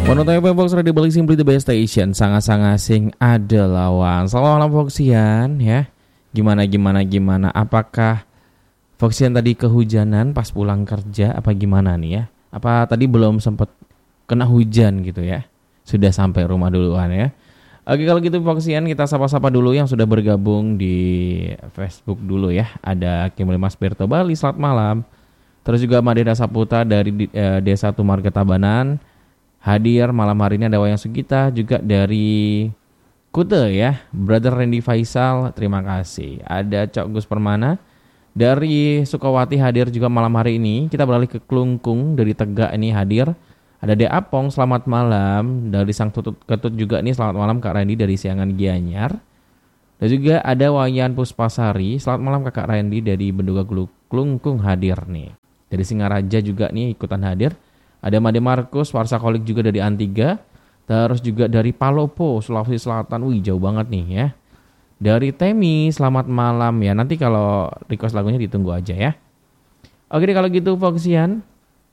Penonton FM Fox Radio Bali Simply the Best Station. Sangat-sangat sing ada lawan. Selamat malam Foxian ya. Gimana apakah Foxian tadi kehujanan pas pulang kerja apa gimana nih ya? Apa tadi belum sempat kena hujan gitu ya? Sudah sampai rumah duluan ya. Oke, kalau gitu Foxian kita sapa-sapa dulu yang sudah bergabung di Facebook dulu ya. Ada Kimberly Mas Berto Bali, selamat malam. Terus juga Madeda Saputra dari Desa Tumarga Tabanan hadir malam hari ini. Ada Wayang Sugita juga dari Kute ya. Brother Randy Faisal, terima kasih. Ada Cok Gus Permana dari Sukawati hadir juga malam hari ini. Kita beralih ke Klungkung dari Tegak ini hadir. Ada De Apong, selamat malam. Dari Sang Tutut Ketut juga nih, selamat malam Kak Randy dari Siangan Gianyar. Dan juga ada Wayan Puspasari, selamat malam Kakak Randy dari Benduga Klungkung hadir nih. Dari Singaraja juga nih ikutan hadir. Ada Made Markus, Warsakolik juga dari Antiga. Terus juga dari Palopo, Sulawesi Selatan. Wih, jauh banget nih ya. Dari Temi, selamat malam ya. Nanti kalau request lagunya ditunggu aja ya. Oke deh kalau gitu Foxian.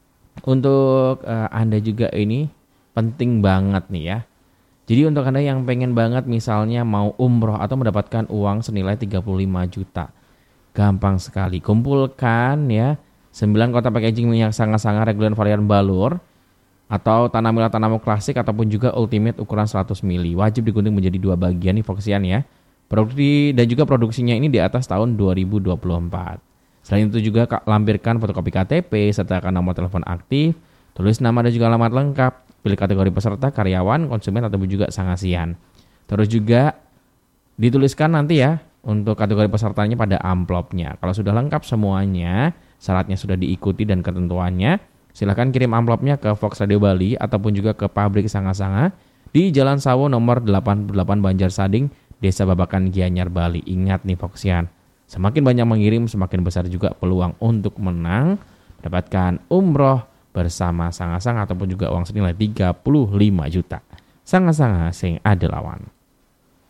Untuk Anda juga ini penting banget nih ya. Jadi untuk Anda yang pengen banget misalnya mau umroh atau mendapatkan uang senilai 35 juta. Gampang sekali. Kumpulkan ya 9 kotak packaging minyak sanga-sanga reguler varian balur atau tanamila tanamo klasik ataupun juga ultimate ukuran 100 ml. Wajib digunting menjadi 2 bagian nih Foxian ya. Produksinya ini di atas tahun 2024. Selain itu juga lampirkan fotokopi KTP sertakan nomor telepon aktif, tulis nama dan juga alamat lengkap, pilih kategori peserta, karyawan, konsumen ataupun juga sangasian. Terus juga dituliskan nanti ya untuk kategori pesertanya pada amplopnya. Kalau sudah lengkap semuanya, syaratnya sudah diikuti dan ketentuannya, silakan kirim amplopnya ke Fox Radio Bali ataupun juga ke pabrik Sanga-Sanga di Jalan Sawo nomor 88 Banjarsading, Desa Babakan Gianyar Bali. Ingat nih Foxian, semakin banyak mengirim semakin besar juga peluang untuk menang mendapatkan umroh bersama Sanga-Sanga ataupun juga uang senilai 35 juta. Sanga-Sanga sing ada lawan.